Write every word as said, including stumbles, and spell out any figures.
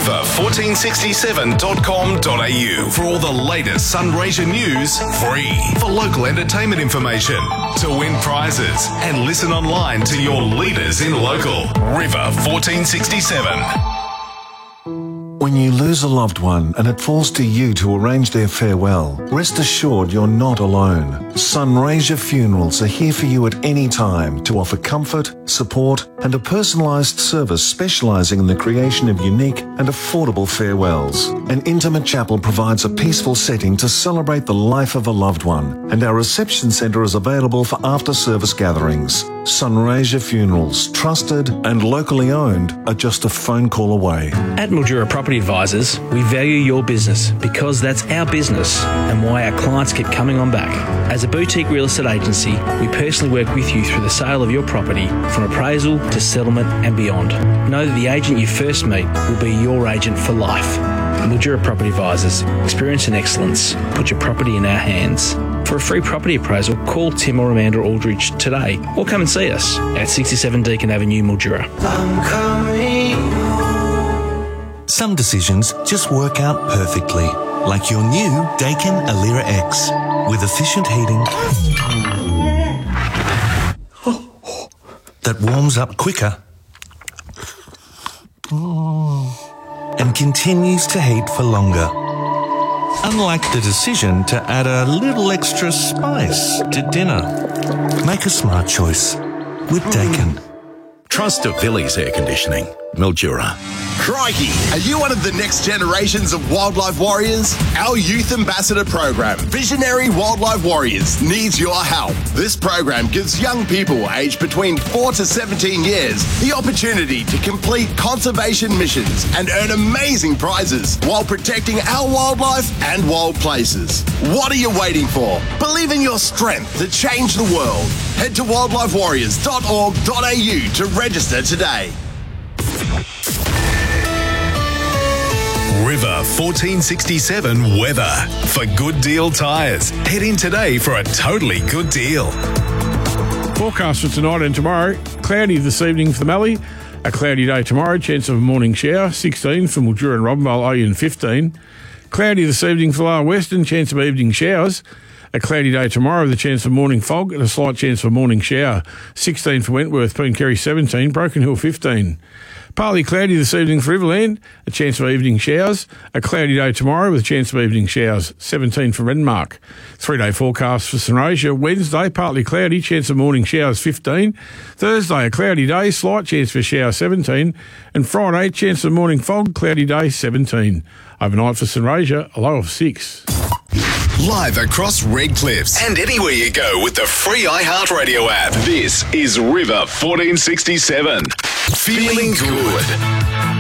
river fourteen sixty-seven dot com dot a u for all the latest Sunraysia news, free. For local entertainment information, to win prizes, and listen online to your leaders in local. River fourteen sixty-seven. When you lose a loved one and it falls to you to arrange their farewell, rest assured you're not alone. Sunraysia Funerals are here for you at any time to offer comfort, support and a personalised service specialising in the creation of unique and affordable farewells. An intimate chapel provides a peaceful setting to celebrate the life of a loved one, and our reception centre is available for after-service gatherings. Sunraysia Funerals, trusted and locally owned, are just a phone call away. At Mildura Property Advisors, we value your business because that's our business and why our clients keep coming on back. As a boutique real estate agency, we personally work with you through the sale of your property, from appraisal to settlement and beyond. Know that the agent you first meet will be your agent for life. Mildura Property Advisors, experience and excellence. Put your property in our hands. For a free property appraisal, call Tim or Amanda Aldridge today or come and see us at sixty-seven Deakin Avenue, Mildura. Some decisions just work out perfectly, like your new Daikin Alira X with efficient heating that warms up quicker and continues to heat for longer. Unlike the decision to add a little extra spice to dinner. Make a smart choice with Daikin. Trust of Phillies Air Conditioning, Mildura. Crikey, are you one of the next generations of wildlife warriors? Our Youth Ambassador program, Visionary Wildlife Warriors, needs your help. This program gives young people aged between four to seventeen years the opportunity to complete conservation missions and earn amazing prizes while protecting our wildlife and wild places. What are you waiting for? Believe in your strength to change the world. Head to wildlife warriors dot org dot a u to register today. River fourteen sixty-seven weather. For Good Deal Tyres, head in today for a totally good deal. Forecast for tonight and tomorrow. Cloudy this evening for the Mallee. A cloudy day tomorrow. Chance of a morning shower. sixteen for Mildura and Robinvale. Oyen fifteen. Cloudy this evening for Lower Western. Chance of evening showers. A cloudy day tomorrow with a chance of morning fog and a slight chance of a morning shower. sixteen for Wentworth. Pooncarry seventeen. Broken Hill fifteen. Partly cloudy this evening for Riverland, a chance of evening showers. A cloudy day tomorrow with a chance of evening showers, seventeen for Renmark. Three-day forecast for Sunraysia. Wednesday, partly cloudy, chance of morning showers, fifteen. Thursday, a cloudy day, slight chance for shower, seventeen. And Friday, chance of morning fog, cloudy day, seventeen. Overnight for Sunraysia, a low of six. Live across Red Cliffs and anywhere you go with the free iHeartRadio app. This is River fourteen sixty-seven. Feeling good.